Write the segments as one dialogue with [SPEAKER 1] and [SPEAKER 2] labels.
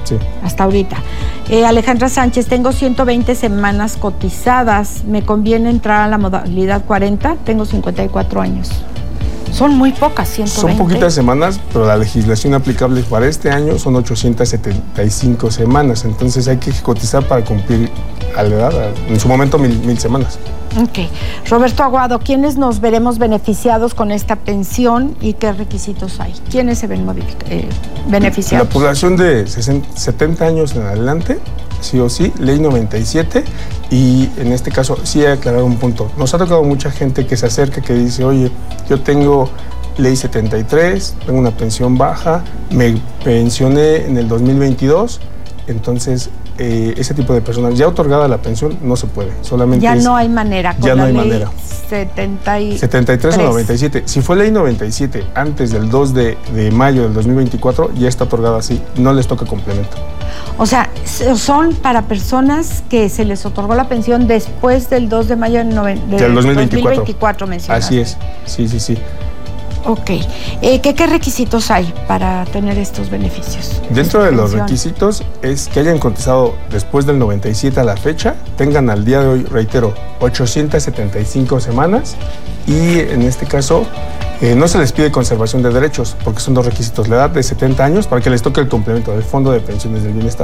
[SPEAKER 1] Sí.
[SPEAKER 2] Hasta ahorita. Alejandra Sánchez, tengo 120 semanas cotizadas. ¿Me conviene entrar a la modalidad 40? Tengo 54 años. Son muy pocas, 120.
[SPEAKER 1] Son poquitas semanas, pero la legislación aplicable para este año son 875 semanas. Entonces hay que cotizar para cumplir a la edad, en su momento 1000 semanas.
[SPEAKER 2] Ok. Roberto Aguado, ¿quiénes nos veremos beneficiados con esta pensión y qué requisitos hay? ¿Quiénes se ven beneficiados?
[SPEAKER 1] La población de 70 años en adelante, sí o sí, ley 97, y en este caso sí hay que aclarar un punto. Nos ha tocado mucha gente que se acerca, que dice, oye, yo tengo ley 73, tengo una pensión baja, me pensioné en el 2022, entonces ese tipo de personas, ya otorgada la pensión, no se puede. Solamente
[SPEAKER 2] ya no hay manera. Con
[SPEAKER 1] ya
[SPEAKER 2] la
[SPEAKER 1] no hay
[SPEAKER 2] ley
[SPEAKER 1] manera.
[SPEAKER 2] 73
[SPEAKER 1] o 97. Si fue ley 97 antes del 2 de mayo del 2024, ya está otorgada así, no les toca complemento.
[SPEAKER 2] O sea, son para personas que se les otorgó la pensión después del 2 de mayo del 2024 mencionaste.
[SPEAKER 1] Así es, sí.
[SPEAKER 2] Ok. ¿Qué requisitos hay para tener estos beneficios?
[SPEAKER 1] Dentro de los requisitos es que hayan cotizado después del 97 a la fecha, tengan al día de hoy, reitero, 875 semanas y en este caso no se les pide conservación de derechos porque son dos requisitos, la edad de 70 años para que les toque el complemento del Fondo de Pensiones del Bienestar.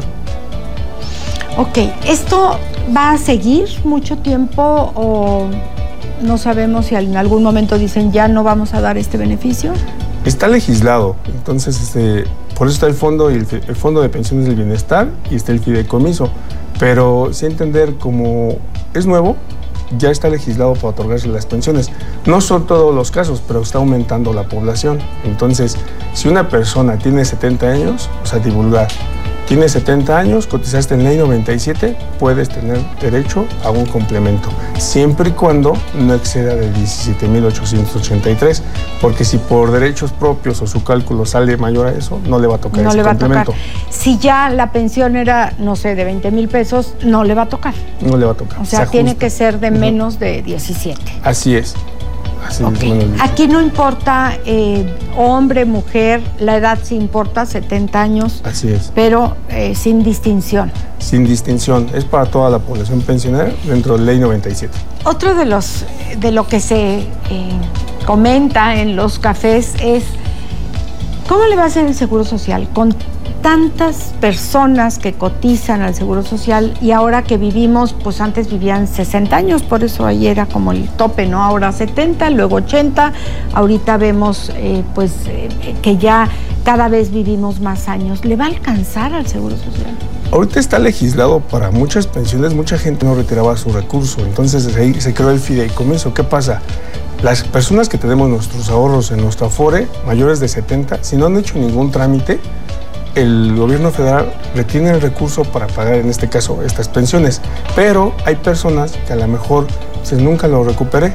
[SPEAKER 2] Ok, ¿esto va a seguir mucho tiempo o no sabemos si en algún momento dicen ya no vamos a dar este beneficio?
[SPEAKER 1] Está legislado, entonces por eso está el fondo y el Fondo de Pensiones del Bienestar y está el fideicomiso, pero sí entender como es nuevo, ya está legislado para otorgarse las pensiones. No son todos los casos, pero está aumentando la población. Entonces, si una persona tiene 70 años, o sea, divulgar, tienes 70 años, cotizaste en ley 97, puedes tener derecho a un complemento, siempre y cuando no exceda de 17,883, porque si por derechos propios o su cálculo sale mayor a eso, no le va a tocar ese complemento.
[SPEAKER 2] Si ya la pensión era, no sé, de 20,000 pesos, no le va a tocar.
[SPEAKER 1] No le va a tocar.
[SPEAKER 2] O sea, tiene que ser de menos de 17.
[SPEAKER 1] Así es.
[SPEAKER 2] Okay. Aquí no importa hombre, mujer, la edad sí importa, 70 años.
[SPEAKER 1] Así es.
[SPEAKER 2] Pero sin distinción.
[SPEAKER 1] Sin distinción, es para toda la población pensionera dentro de ley 97.
[SPEAKER 2] Otro de lo que se comenta en los cafés es ¿cómo le va a hacer el Seguro Social con tantas personas que cotizan al Seguro Social y ahora que vivimos, pues antes vivían 60 años, por eso ahí era como el tope, ¿no? Ahora 70, luego 80, ahorita vemos que ya cada vez vivimos más años. ¿Le va a alcanzar al Seguro Social?
[SPEAKER 1] Ahorita está legislado para muchas pensiones, mucha gente no retiraba su recurso, entonces ahí se creó el fideicomiso. ¿Qué pasa? Las personas que tenemos nuestros ahorros en nuestro Afore, mayores de 70, si no han hecho ningún trámite, el gobierno federal retiene el recurso para pagar, en este caso, estas pensiones. Pero hay personas que a lo mejor nunca lo recuperé,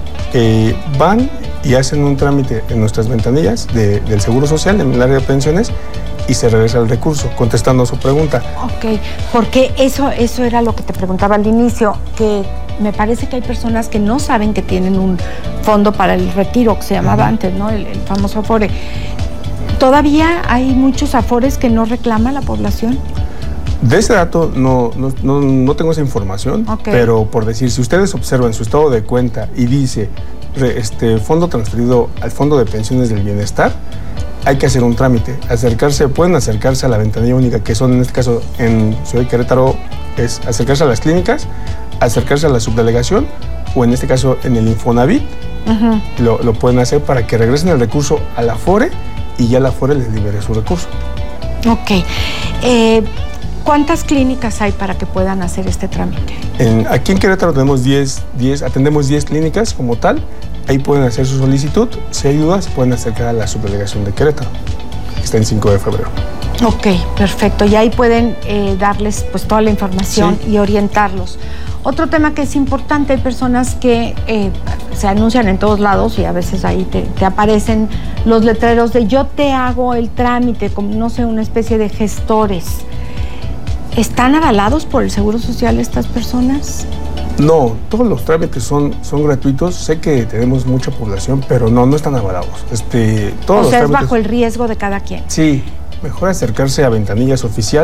[SPEAKER 1] van y hacen un trámite en nuestras ventanillas del Seguro Social, en el área de pensiones, y se regresa el recurso, contestando a su pregunta.
[SPEAKER 2] Ok, porque eso era lo que te preguntaba al inicio, que me parece que hay personas que no saben que tienen un fondo para el retiro, que se llamaba antes, ¿no? El famoso Afore. ¿Todavía hay muchos afores que no reclama la población?
[SPEAKER 1] De ese dato no tengo esa información, pero por decir, si ustedes observan su estado de cuenta y dice fondo transferido al Fondo de Pensiones del Bienestar, hay que hacer un trámite, pueden acercarse a la ventanilla única, que son en este caso en Ciudad de Querétaro, es acercarse a las clínicas, acercarse a la subdelegación o en este caso en el Infonavit, lo pueden hacer para que regresen el recurso a la Afore y ya la Afore les libere su recurso.
[SPEAKER 2] Ok. ¿Cuántas clínicas hay para que puedan hacer este trámite?
[SPEAKER 1] Aquí en Querétaro tenemos atendemos 10 clínicas como tal. Ahí pueden hacer su solicitud. Si hay dudas, pueden acercar a la subdelegación de Querétaro, que está en 5 de febrero.
[SPEAKER 2] Ok, perfecto. Y ahí pueden darles pues toda la información y orientarlos. Otro tema que es importante, hay personas que se anuncian en todos lados y a veces ahí te aparecen los letreros de yo te hago el trámite, como no sé, una especie de gestores. ¿Están avalados por el Seguro Social estas personas?
[SPEAKER 1] No, todos los trámites son gratuitos. Sé que tenemos mucha población, pero no están avalados.
[SPEAKER 2] O sea, es bajo el riesgo de cada quien.
[SPEAKER 1] Sí, mejor acercarse a ventanillas oficiales.